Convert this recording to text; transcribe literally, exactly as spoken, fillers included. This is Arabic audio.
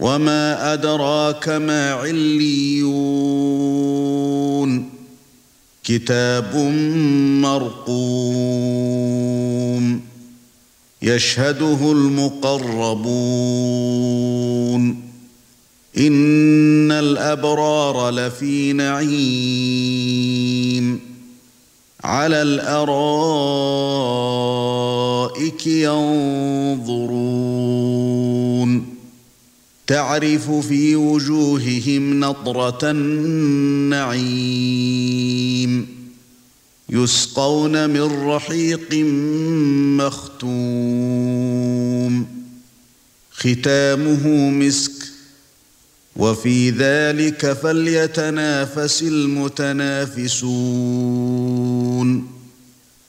وما أدراك ما عليون كتاب مرقوم يشهده المقربون إن الأبرار لفي نعيم على الأرائك ينظرون تعرف في وجوههم نضرة النعيم يسقون من رحيق مختوم ختامه مسك وفي ذلك فليتنافس المتنافسون